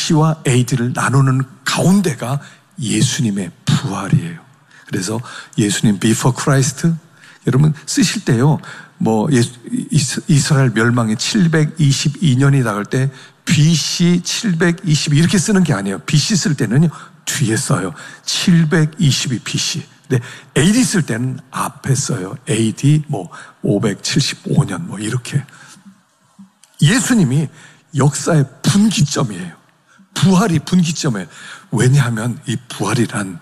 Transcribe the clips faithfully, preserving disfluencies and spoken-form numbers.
비씨와 에이디를 나누는 가운데가 예수님의 부활이에요. 그래서 예수님 before Christ 여러분 쓰실 때요, 뭐 이스라엘 멸망이 칠백이십이 년이 나갈 때 비씨 칠백이십이 이렇게 쓰는 게 아니에요. 비씨 쓸 때는요 뒤에 써요. 칠백이십이 비씨. 근데 에이디 쓸 때는 앞에 써요. 에이디 뭐 오백칠십오 년 뭐 이렇게. 예수님이 역사의 분기점이에요. 부활이 분기점이에요. 왜냐하면 이 부활이란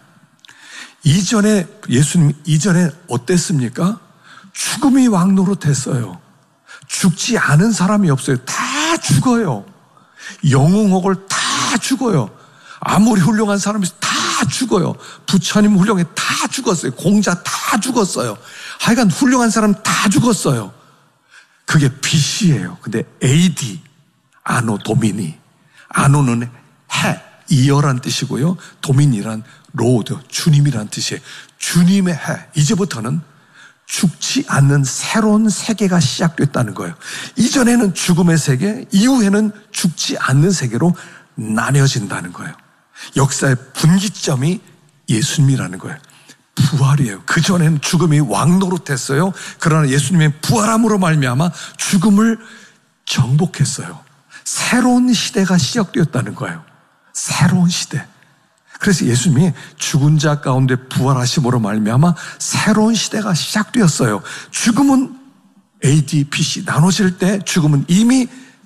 이전에 예수님 이전에 어땠습니까? 죽음이 왕노릇했어요. 죽지 않은 사람이 없어요. 다 죽어요. 영웅옥을 다 죽어요. 아무리 훌륭한 사람이 다 죽어요. 부처님 훌륭해 다 죽었어요. 공자 다 죽었어요. 하여간 훌륭한 사람 다 죽었어요. 그게 비씨예요. 근데 에이디 아노 도미니, 아노는 해, 이어란 뜻이고요. 도미니란 로드, 주님이란 뜻이에요. 주님의 해. 이제부터는 죽지 않는 새로운 세계가 시작됐다는 거예요. 이전에는 죽음의 세계, 이후에는 죽지 않는 세계로 나뉘어진다는 거예요. 역사의 분기점이 예수님이라는 거예요. 부활이에요. 그전에는 죽음이 왕노릇했어요. 그러나 예수님의 부활함으로 말미암아 죽음을 정복했어요. 새로운 시대가 시작되었다는 거예요. 새로운 시대. 그래서 예수님이 죽은 자 가운데 부활하심으로 말미암아 새로운 시대가 시작되었어요. 죽음은 에이디, 비씨 나눠질 때 죽음은 이미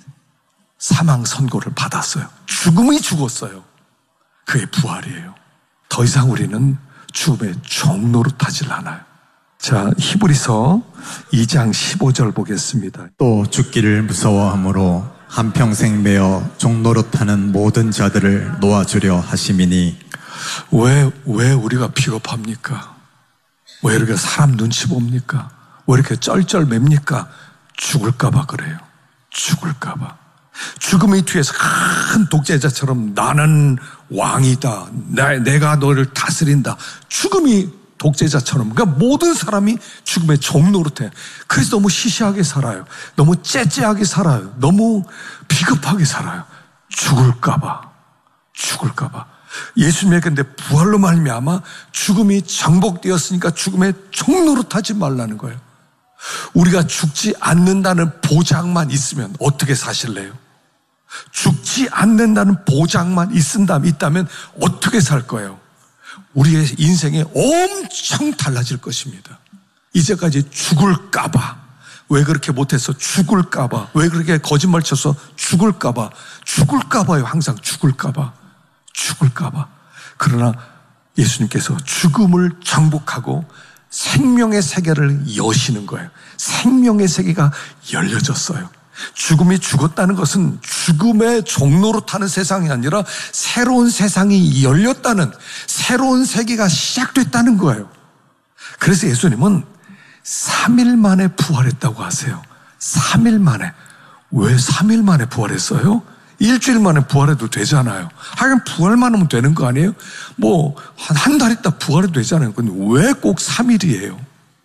사망 선고를 받았어요. 죽음이 죽었어요. 그게 부활이에요. 더 이상 우리는 죽음의 종노릇하질 않아요. 자, 히브리서 이 장 십오 절 보겠습니다. 또 죽기를 무서워함으로 한평생 매어 종노릇하는 모든 자들을 놓아주려 하심이니. 왜, 왜 우리가 비겁합니까? 왜 이렇게 사람 눈치 봅니까? 왜 이렇게 쩔쩔맵니까? 죽을까봐 그래요. 죽을까봐. 죽음의 뒤에서 큰 독재자처럼 나는 왕이다. 내가 너를 다스린다. 죽음이 독재자처럼. 그러니까 모든 사람이 죽음의 종노릇해. 그래서 너무 시시하게 살아요. 너무 째째하게 살아요. 너무 비겁하게 살아요. 죽을까봐. 죽을까봐. 예수님의 근데 부활로 말미암아 죽음이 정복되었으니까 죽음의 종노릇하지 말라는 거예요. 우리가 죽지 않는다는 보장만 있으면 어떻게 사실래요? 죽지 않는다는 보장만 있은다면, 있다면 어떻게 살 거예요? 우리의 인생이 엄청 달라질 것입니다. 이제까지 죽을까봐, 왜 그렇게 못해서 죽을까봐, 왜 그렇게 거짓말 쳐서 죽을까봐, 죽을까봐요. 항상 죽을까봐, 죽을까봐. 그러나 예수님께서 죽음을 정복하고 생명의 세계를 여시는 거예요. 생명의 세계가 열려졌어요. 죽음이 죽었다는 것은 죽음의 종로로 타는 세상이 아니라 새로운 세상이 열렸다는, 새로운 세계가 시작됐다는 거예요. 그래서 예수님은 삼 일 만에 부활했다고 하세요. 삼 일 만에. 왜 삼 일 만에 부활했어요? 일주일 만에 부활해도 되잖아요. 하긴 부활만 하면 되는 거 아니에요? 뭐 한 한 달 있다 부활해도 되잖아요. 근데 왜 꼭 삼 일이에요?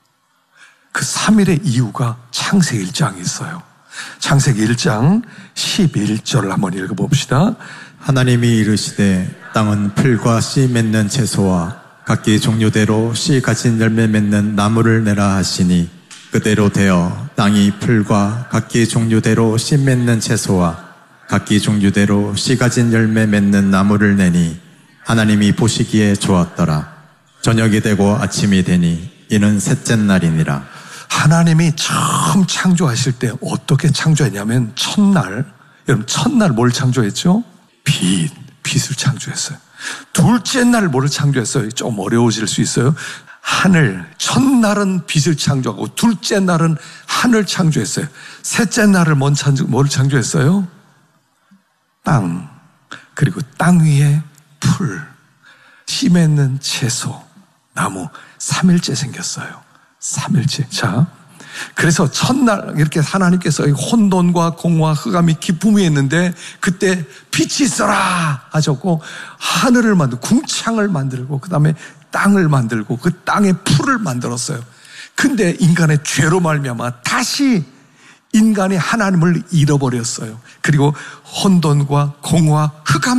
그 삼 일의 이유가 창세기 일 장에 있어요. 창세기 일 장 십일 절 한번 읽어봅시다. 하나님이 이르시되 땅은 풀과 씨 맺는 채소와 각기 종류대로 씨 가진 열매 맺는 나무를 내라 하시니 그대로 되어 땅이 풀과 각기 종류대로 씨 맺는 채소와 각기 종류대로 씨 가진 열매 맺는 나무를 내니 하나님이 보시기에 좋았더라. 저녁이 되고 아침이 되니 이는 셋째 날이니라. 하나님이 처음 창조하실 때 어떻게 창조했냐면 첫날, 여러분 첫날 뭘 창조했죠? 빛, 빛을 창조했어요. 둘째 날 뭐를 창조했어요? 좀 어려워질 수 있어요. 하늘, 첫날은 빛을 창조하고 둘째 날은 하늘 창조했어요. 셋째 날을 뭔 창조, 뭘 창조했어요? 땅, 그리고 땅 위에 풀, 씨 맺는 채소, 나무. 삼 일째 생겼어요. 삼 일째. 자, 그래서 첫날 이렇게 하나님께서 혼돈과 공허와 흑암이 기품이 있는데 그때 빛이 있어라 하셨고 하늘을 만들고 궁창을 만들고 그 다음에 땅을 만들고 그 땅에 풀을 만들었어요. 근데 인간의 죄로 말미암아 다시 인간이 하나님을 잃어버렸어요. 그리고 혼돈과 공허와 흑암